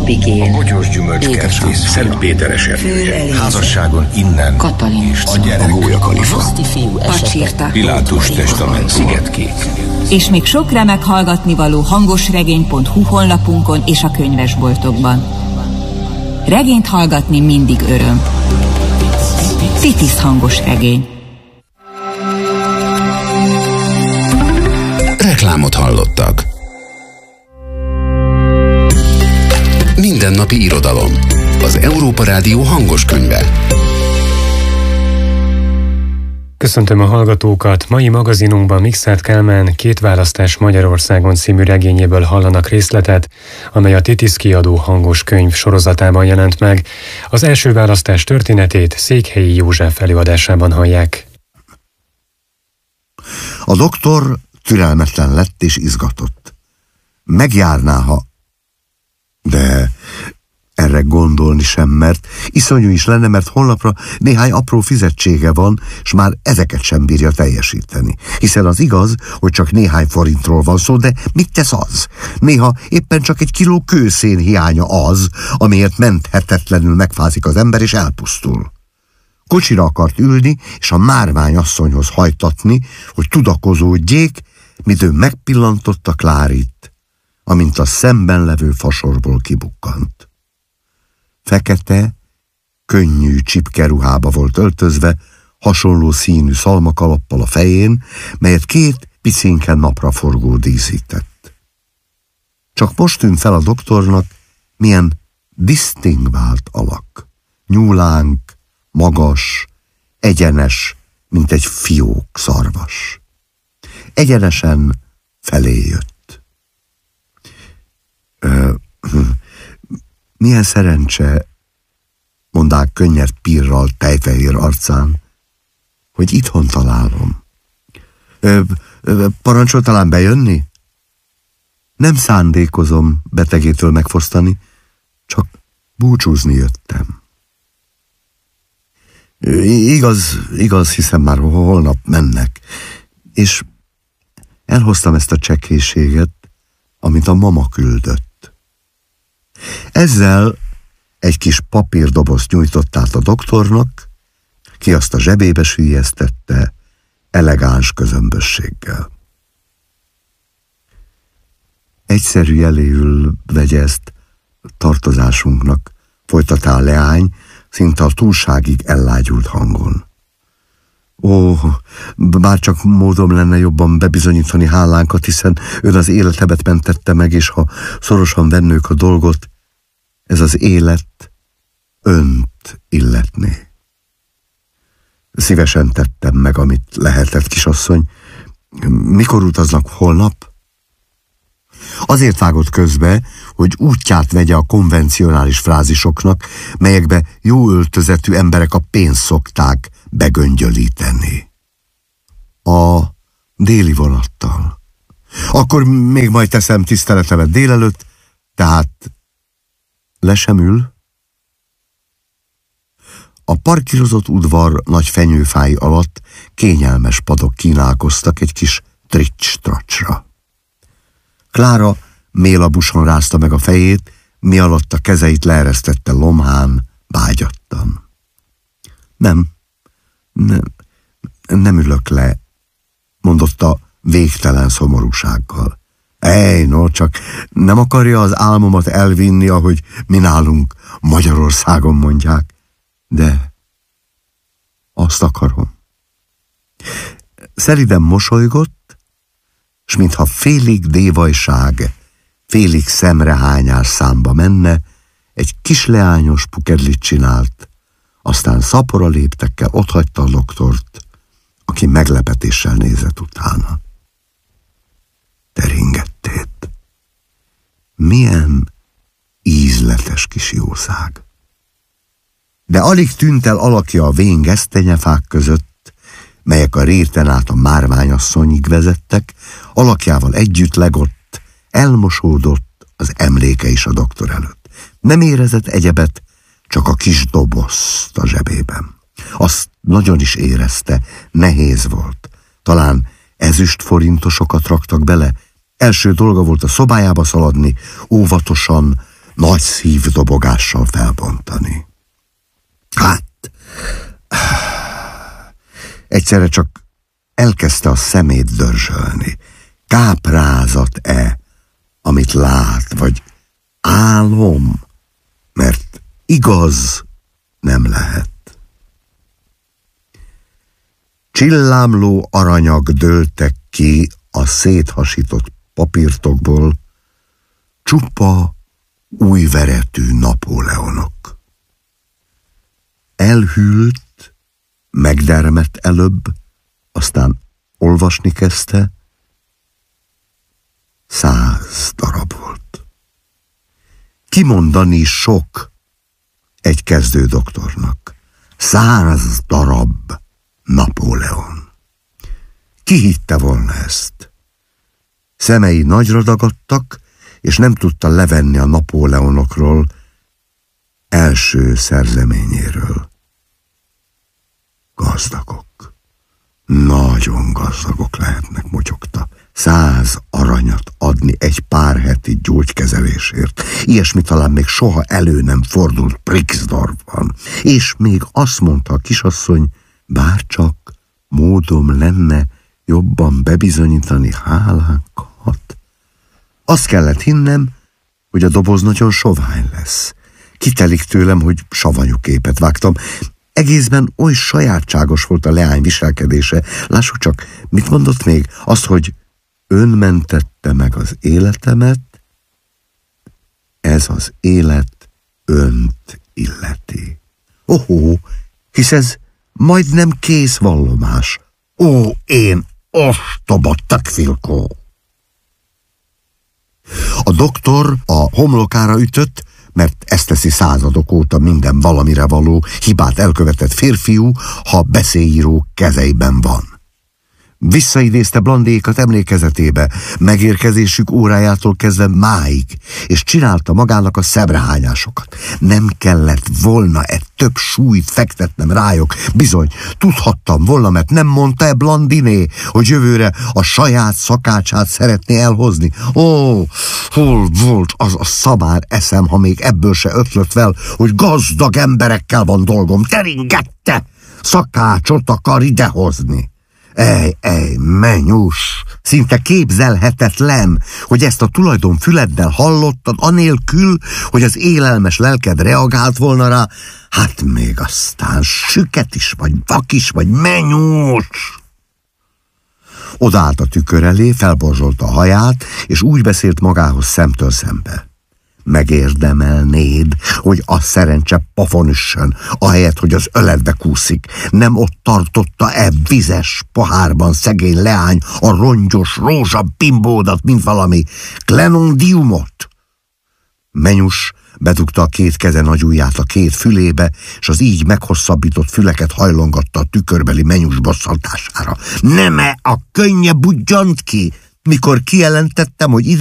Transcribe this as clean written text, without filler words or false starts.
Abigail, a Bogyós gyümölcskertész, Szentpéter esernyője, házasságon innen, Katalin, és a gyerek, a Gólya Kalifa, Pacsirta, Pilátus testament, Szigetkék. És még sok remek hallgatnivaló hangosregény.hu honlapunkon és a könyvesboltokban. Regényt hallgatni mindig öröm. Titis hangos regény. Reklámot hallottak. Mindennapi irodalom. Az Európa Rádió hangos könyve. Köszöntöm a hallgatókat! Mai magazinunkban Mikszáth Kálmán Két választás Magyarországon című regényéből hallanak részletet, amely a Titis kiadó hangos könyv sorozatában jelent meg. Az első választás történetét Székhelyi József előadásában hallják. A doktor türelmetlen lett és izgatott. Megjárná, ha... De erre gondolni sem mert. Iszonyú is lenne, mert holnapra néhány apró fizetsége van, és már ezeket sem bírja teljesíteni. Hiszen az igaz, hogy csak néhány forintról van szó, de mit tesz az? Néha éppen csak egy kiló kőszén hiánya az, amiért menthetetlenül megfázik az ember és elpusztul. Kocsira akart ülni, és a márványasszonyhoz hajtatni, hogy tudakozódjék, míg ő megpillantotta Klárit, amint a szemben levő fasorból kibukkant. Fekete, könnyű csipkeruhába volt öltözve, hasonló színű szalmakalappal a fején, melyet két picinke napraforgó díszített. Csak most tűnt fel a doktornak, milyen disztingvált alak. Nyúlánk, magas, egyenes, mint egy fiók szarvas. Egyenesen felé jött. Milyen szerencse, mondták könnyed pirral tejfehér arcán, hogy itthon találom. Parancsol talán bejönni? Nem szándékozom betegétől megfosztani, csak búcsúzni jöttem. Igaz, hiszem már holnap mennek, és elhoztam ezt a csekélységet, amit a mama küldött. Ezzel egy kis papírdobozt nyújtott át a doktornak, ki azt a zsebébe süllyesztette elegáns közömbösséggel. Egyszerű jeléül vegye ezt tartozásunknak, folytatta a leány, szinte a túlságig ellágyult hangon. Ó, bár csak módom lenne jobban bebizonyítani hálánkat, hiszen ön az életemet mentette meg, és ha szorosan vennők a dolgot, ez az élet önt illetné. Szívesen tettem meg, amit lehetett, kisasszony. Mikor utaznak, holnap? Azért vágott közbe, hogy útját vegye a konvencionális frázisoknak, melyekbe jó öltözetű emberek a pénzt szokták begöngyölíteni. A déli vonattal. Akkor még majd teszem tiszteletemet délelőtt, tehát le sem ül? A parkírozott udvar nagy fenyőfái alatt kényelmes padok kínálkoztak egy kis trics-tracsra. Klára mélabuson rázta meg a fejét, mi alatt a kezeit leeresztette lomhán, vágyattan. Nem ülök le, mondotta végtelen szomorúsággal. No, csak nem akarja az álmomat elvinni, ahogy mi nálunk Magyarországon mondják, de azt akarom. Szeliden mosolygott, s mintha félig dévajság, félig szemrehányás számba menne, egy kisleányos pukedlit csinált, aztán szapora léptekkel otthagyta a doktort, aki meglepetéssel nézett utána. Teringettét. Milyen ízletes kis jószág. De alig tűnt el alakja a vén gesztenyefák között, melyek a réten át a márványasszonyig vezettek, alakjával együtt legott, elmosódott az emléke is a doktor előtt. Nem érezett egyebet, csak a kis dobozt a zsebében. Azt nagyon is érezte, nehéz volt. Talán ezüst forintosokat raktak bele. Első dolga volt a szobájába szaladni, óvatosan, nagy szívdobogással felbontani. Hát, egyszerre csak elkezdte a szemét dörzsölni. Káprázat-e, amit lát, vagy álom, mert igaz nem lehet. Csillámló aranyag dőltek ki a széthasított papírtokból, csupa újveretű Napóleonok. Elhűlt, megdermedt előbb, aztán olvasni kezdte. 100 darab volt. Kimondani sok egy kezdő doktornak. 100 darab Napóleon. Ki hitte volna ezt? Szemei nagyra dagadtak, és nem tudta levenni a Napóleonokról első szerzeményéről. Gazdagok. Nagyon gazdagok lehetnek, motyogta. 100 aranyat adni egy pár heti gyógykezelésért. Ilyesmi talán még soha elő nem fordult Brixdorfban. És még azt mondta a kisasszony, bárcsak módom lenne jobban bebizonyítani hálánkat. Azt kellett hinnem, hogy a doboz nagyon sovány lesz. Kitelik tőlem, hogy savanyú képet vágtam. Egészben oly sajátságos volt a leány viselkedése. Lássuk csak, mit mondott még? Azt, hogy ön mentette meg az életemet, ez az élet önt illeti. Ohó, hisz ez majdnem kész vallomás. Ó, én ostoba takfilkó! A doktor a homlokára ütött, mert ezt teszi századok óta minden valamire való, hibát elkövetett férfiú, ha beszélyíró kezeiben van. Visszaidézte Blandékat emlékezetébe, megérkezésük órájától kezdve máig, és csinálta magának a szemrehányásokat. Nem kellett volna-e több súlyt fektetnem rájuk? Bizony, tudhattam volna, mert nem mondta-e Blandiné, hogy jövőre a saját szakácsát szeretné elhozni? Ó, hol volt az a szabár eszem, ha még ebből se ötlött fel, hogy gazdag emberekkel van dolgom. Teringette! Szakácsot akar idehozni. Ej, menyus! Szinte képzelhetetlen, hogy ezt a tulajdonfüleddel hallottad, anélkül, hogy az élelmes lelked reagált volna rá. Hát még aztán süket is vagy, vak is vagy, menyus! Odaállt a tükör elé, felborzsolta a haját, és úgy beszélt magához szemtől szembe. Megérdemelnéd, hogy a szerencse pofon üssön, ahelyett, hogy az öledbe kúszik. Nem ott tartotta-e vizes pohárban szegény leány a rongyos rózsabimbódat, mint valami Clenondiumot? Menyus bedugta a két keze nagyujját a két fülébe, és az így meghosszabbított füleket hajlongatta a tükörbeli Menyus bosszantására. Nem-e a könnye budjant ki, mikor kijelentettem, hogy ide